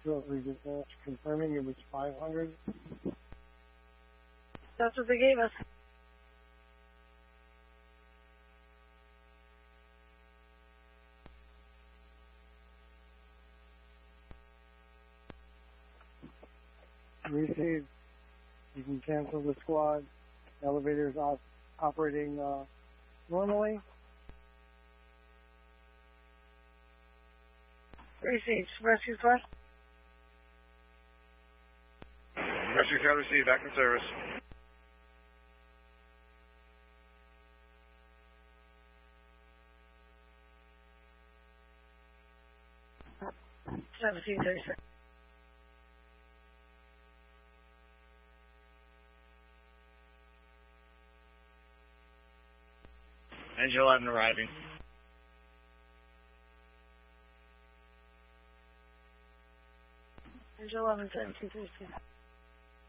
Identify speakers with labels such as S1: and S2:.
S1: 203 dispatch, confirming it was 500.
S2: That's what they gave us.
S1: Received. You can cancel the squad. Elevator's operating normally.
S2: Received. Rescue squad.
S3: Rescue squad received. Back in service.
S2: Oh, 1736.
S3: Engine 11 arriving.
S2: Engine 11, 1736.